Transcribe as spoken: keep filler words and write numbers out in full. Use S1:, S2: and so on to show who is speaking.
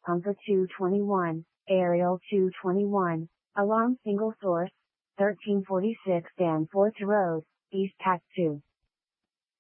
S1: Pumper two twenty-one, Aerial two twenty-one, Alarm single source, thirteen forty-six Danforth Road, East Pack two.